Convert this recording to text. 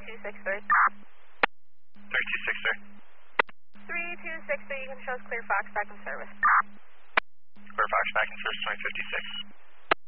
3263. 3263. 3263, you can show us Clear Fox back in service. Clear Fox back in service 2056.